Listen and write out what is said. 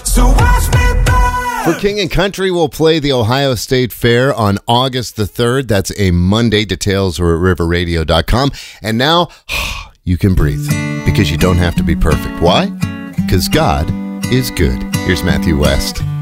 So watch me burn. For King and Country, we'll play the Ohio State Fair on August the 3rd. That's a Monday. Details are at riverradio.com. And now you can breathe because you don't have to be perfect. Why? Because God is good. Here's Matthew West.